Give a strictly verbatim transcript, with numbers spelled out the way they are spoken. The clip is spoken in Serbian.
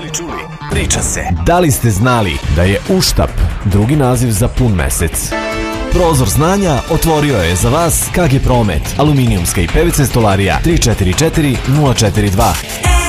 čuli, priča se. Da li ste znali da je uštap drugi naziv za pun mesec? Prozor znanja otvorio je za vas K G Promet, aluminijumska i P V C stolarija tri četiri četiri nula četiri dva.